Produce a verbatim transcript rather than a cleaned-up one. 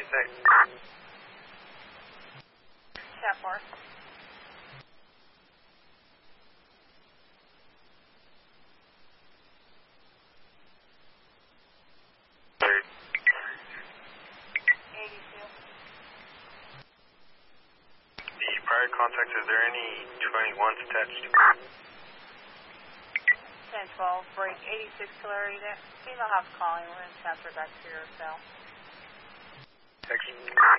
eighty-six. Chat four. eighty-two. The prior contact, is there any twenty-ones attached? ten twelve, break eighty-six Tulare unit. Female house calling, we're going to transfer back to your cell. Text.